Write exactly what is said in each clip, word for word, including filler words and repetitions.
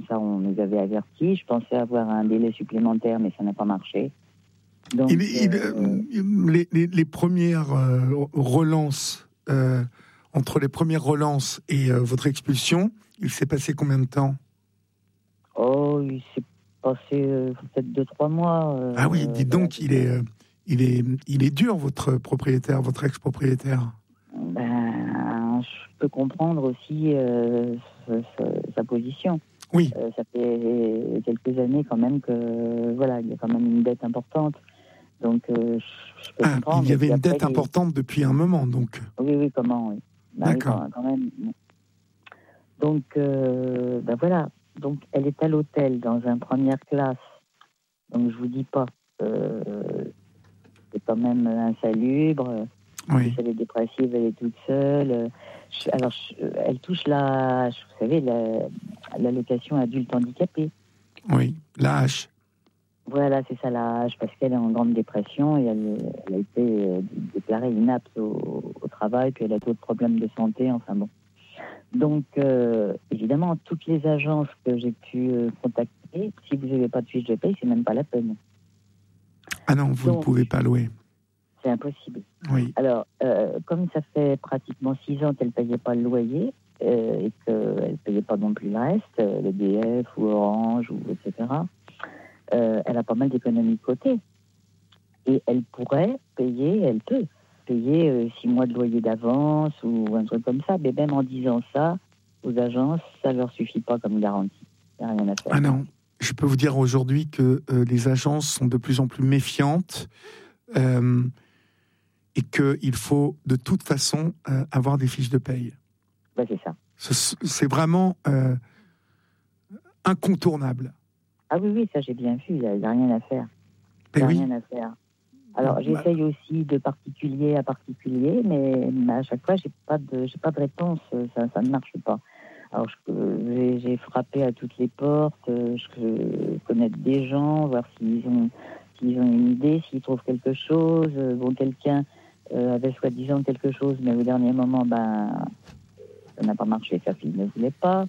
comme ça, on nous avait avertis. Je pensais avoir un délai supplémentaire, mais ça n'a pas marché. Donc, il, il, euh, les, les, les premières euh, relances, euh, entre les premières relances et euh, votre expulsion, il s'est passé combien de temps? Oh, il s'est passé euh, peut-être deux, trois mois. Euh, ah oui, dites donc, il est, euh, il, est, il est dur, votre propriétaire, votre ex-propriétaire. Ben, je peux comprendre aussi euh, sa, sa, sa position. Oui. Euh, ça fait quelques années quand même que, voilà, il y a quand même une dette importante. Donc, euh, je, je peux ah, comprendre. il y avait une après, dette importante il... depuis un moment, donc. Oui, oui, comment, oui. Ben, D'accord. oui, quand, quand même. Donc, euh, ben voilà. Donc, elle est à l'hôtel dans une première classe. Donc, je vous dis pas. Euh, c'est quand même insalubre. Oui. Elle est dépressive, elle est toute seule. Alors, elle touche la, vous savez, la, l'allocation adulte handicapé. Oui, l'A H. Voilà, c'est ça, l'A H, parce qu'elle est en grande dépression et elle, elle a été déclarée inapte au, au travail, puis elle a d'autres problèmes de santé, enfin bon. Donc, euh, évidemment, toutes les agences que j'ai pu euh, contacter, si vous n'avez pas de fiche de paye, c'est même pas la peine. Ah non, vous Donc, ne pouvez pas louer. C'est impossible. Oui. Alors, euh, comme ça fait pratiquement six ans qu'elle ne payait pas le loyer euh, et qu'elle ne payait pas non plus le reste, euh, le D F ou Orange, ou et cetera, euh, elle a pas mal d'économies de côté. Et elle pourrait payer, elle peut payer euh, six mois de loyer d'avance ou un truc comme ça. Mais même en disant ça, aux agences, ça ne leur suffit pas comme garantie. Il n'y a rien à faire. Ah non, je peux vous dire aujourd'hui que euh, les agences sont de plus en plus méfiantes. Euh, et qu'il faut de toute façon euh, avoir des fiches de paye. Ben, c'est ça. Ce, c'est vraiment euh, incontournable. Ah oui, oui, ça j'ai bien vu, il n'y a, a rien à faire. Il n'y a oui. rien à faire. Alors bah, j'essaye aussi de particulier à particulier, mais, mais à chaque fois, je n'ai pas, pas de réponse, ça, ça ne marche pas. Alors je, j'ai, j'ai frappé à toutes les portes, je connais des gens, voir s'ils ont, s'ils ont une idée, s'ils trouvent quelque chose. Bon, quelqu'un Euh, avait soi-disant quelque chose, mais au dernier moment, ben, ça n'a pas marché, sa fille ne voulait pas.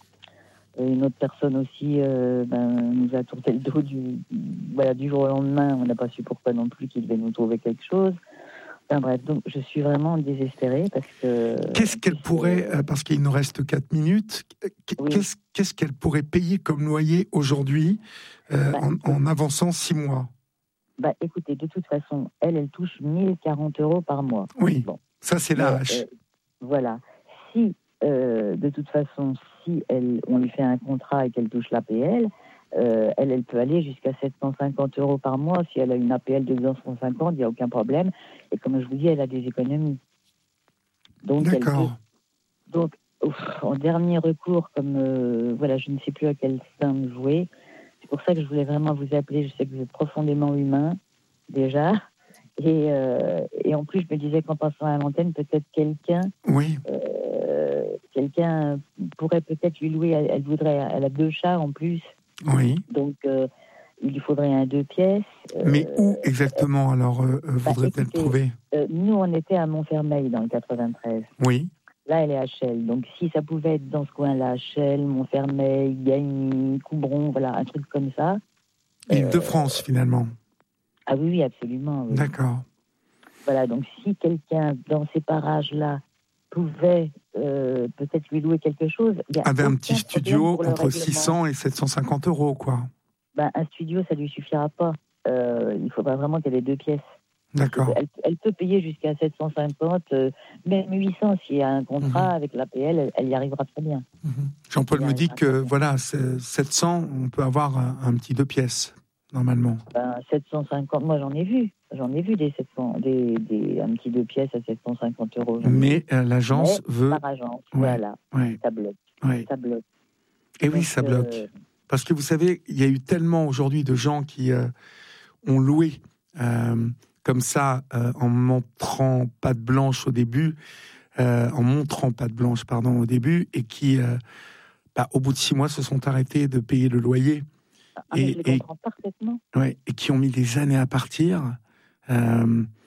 Et une autre personne aussi euh, ben, nous a tourné le dos du, voilà, du jour au lendemain. On n'a pas su pourquoi non plus qu'il devait nous trouver quelque chose. Enfin bref, donc je suis vraiment désespérée parce que... Qu'est-ce qu'elle pourrait, euh, parce qu'il nous reste quatre minutes, oui. qu'est-ce, qu'est-ce qu'elle pourrait payer comme loyer aujourd'hui euh, ben, en, en avançant six mois? Bah, écoutez, de toute façon, elle, elle touche mille quarante euros par mois. Oui, bon. Ça c'est l'A H. Euh, voilà. Si, euh, de toute façon, si elle, on lui fait un contrat et qu'elle touche l'A P L, euh, elle, elle peut aller jusqu'à sept cent cinquante euros par mois. Si elle a une A P L de deux cent cinquante, il n'y a aucun problème. Et comme je vous dis, elle a des économies. Donc, D'accord. Elle peut, donc, ouf, en dernier recours, comme euh, voilà, je ne sais plus à quelle somme jouer. C'est pour ça que je voulais vraiment vous appeler. Je sais que vous êtes profondément humain, déjà. Et, euh, et en plus, je me disais qu'en passant à l'antenne, peut-être quelqu'un, oui. euh, quelqu'un pourrait peut-être lui louer. Elle, elle voudrait, elle a deux chats en plus. Oui. Donc, euh, il lui faudrait un deux pièces. Mais euh, où exactement, alors, euh, voudrait-elle bah, écoutez, trouver euh, Nous, on était à Montfermeil, dans le quatre-vingt-treize. Oui. Là, elle est à Chelles. Donc, si ça pouvait être dans ce coin-là, Chelles, Montfermeil, Gagny, Coubron, voilà, un truc comme ça. Île-de-France, euh, finalement. Ah oui, oui, absolument. Oui. D'accord. Voilà, donc si quelqu'un dans ces parages-là pouvait euh, peut-être lui louer quelque chose... Avait un petit studio entre six cents et sept cent cinquante euros, quoi. Ben, un studio, ça ne lui suffira pas. Euh, il faudra vraiment qu'elle ait deux pièces. D'accord. Elle, elle peut payer jusqu'à sept cent cinquante, euh, même huit cents, s'il y a un contrat mmh. avec l'A P L, elle, elle y arrivera très bien. Mmh. Jean-Paul me dit que, voilà, sept cents, on peut avoir un, un petit deux pièces, normalement. Ben, sept cent cinquante, moi j'en ai vu. J'en ai vu des, sept cents, des, des un petit deux pièces à sept cent cinquante euros. Mais euh, l'agence Mais, veut... Par agence, ouais, voilà. Ouais. Ça bloque. Ouais. Ça bloque. Et oui, ça bloque. Euh... Parce que vous savez, il y a eu tellement aujourd'hui de gens qui euh, ont loué euh, comme ça, euh, en montrant patte blanche au début, euh, en montrant patte blanche, pardon, au début, et qui, euh, bah, au bout de six mois, se sont arrêtés de payer le loyer. Ah, et, je les comprends et, parfaitement. Ouais, et qui ont mis des années à partir. Euh,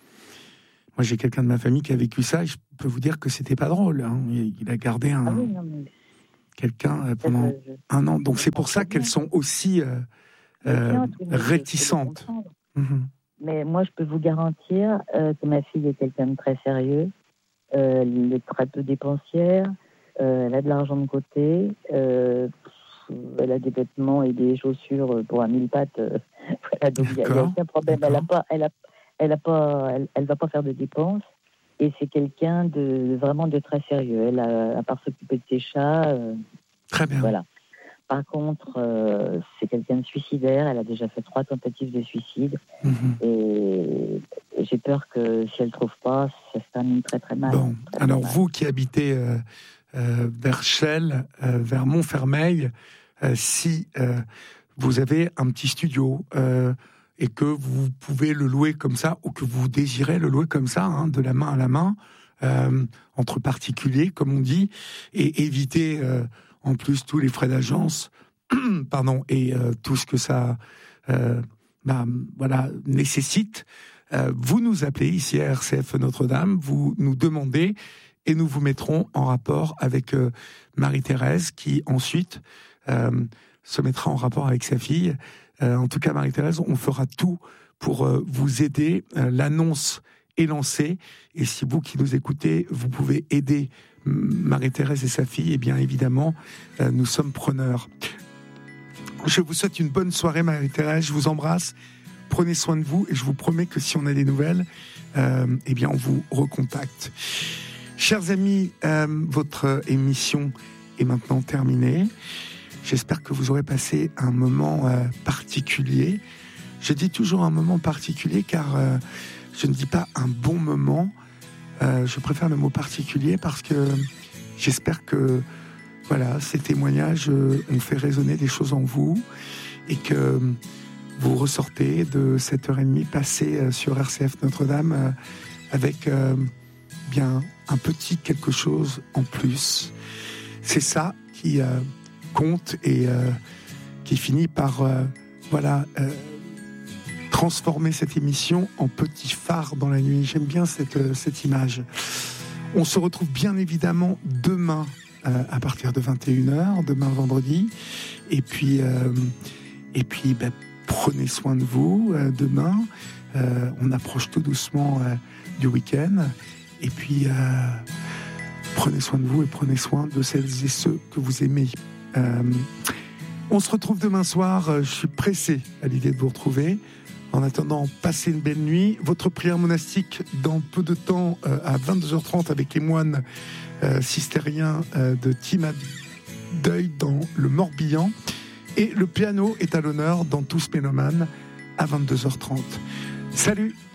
moi, j'ai quelqu'un de ma famille qui a vécu ça, et je peux vous dire que c'était pas drôle. Hein. Il a gardé un... Ah oui, non, mais... quelqu'un euh, pendant je, je... un an. Donc c'est pour ça qu'elles sont aussi euh, euh, réticentes. Mmh. Mais moi, je peux vous garantir euh, que ma fille est quelqu'un de très sérieux. Euh, elle est très peu dépensière. Euh, elle a de l'argent de côté. Euh, elle a des vêtements et des chaussures pour un mille pattes. Euh, voilà, donc il n'y a, a aucun problème. Elle a pas, elle a, elle a pas, elle, elle va pas faire de dépenses. Et c'est quelqu'un de vraiment de très sérieux. Elle a, à part s'occuper de ses chats. Euh, très bien. Voilà. Par contre, euh, c'est quelqu'un de suicidaire. Elle a déjà fait trois tentatives de suicide. Mmh. Et, et j'ai peur que si elle ne trouve pas, ça se termine très très mal. Bon, très, alors très vous mal. qui habitez euh, euh, vers Chelles, euh, vers Montfermeil, euh, si euh, vous avez un petit studio euh, et que vous pouvez le louer comme ça, ou que vous désirez le louer comme ça, hein, de la main à la main, euh, entre particuliers, comme on dit, et éviter... Euh, en plus tous les frais d'agence, pardon, et euh, tout ce que ça, euh, bah, voilà, nécessite. Euh, vous nous appelez ici à R C F Notre-Dame, vous nous demandez, et nous vous mettrons en rapport avec euh, Marie-Thérèse, qui ensuite euh, se mettra en rapport avec sa fille. Euh, en tout cas, Marie-Thérèse, on fera tout pour euh, vous aider. Euh, l'annonce est lancée, et si vous qui nous écoutez, vous pouvez aider Marie-Thérèse et sa fille, et eh bien évidemment, euh, nous sommes preneurs. Je vous souhaite une bonne soirée, Marie-Thérèse. Je vous embrasse. Prenez soin de vous, et je vous promets que si on a des nouvelles, euh, eh bien on vous recontacte. Chers amis, euh, votre émission est maintenant terminée. J'espère que vous aurez passé un moment euh, particulier. Je dis toujours un moment particulier car euh, je ne dis pas un bon moment. Euh, je préfère le mot particulier parce que j'espère que voilà, ces témoignages euh, ont fait résonner des choses en vous et que vous ressortez de cette heure et demie passée euh, sur R C F Notre-Dame euh, avec euh, bien un petit quelque chose en plus. C'est ça qui euh, compte et euh, qui finit par euh, voilà euh, transformer cette émission en petit phare dans la nuit. J'aime bien cette, cette image. On se retrouve bien évidemment demain euh, à partir de vingt et une heures, demain vendredi. Et puis, euh, et puis ben, prenez soin de vous euh, demain. Euh, on approche tout doucement euh, du week-end. Et puis, euh, prenez soin de vous et prenez soin de celles et ceux que vous aimez. Euh, on se retrouve demain soir. Je suis pressé à l'idée de vous retrouver. En attendant, passez une belle nuit. Votre prière monastique dans peu de temps euh, à vingt-deux heures trente avec les moines euh, cistériens euh, de Timadeuil dans le Morbihan. Et le piano est à l'honneur dans Tous Mélomanes à vingt-deux heures trente. Salut!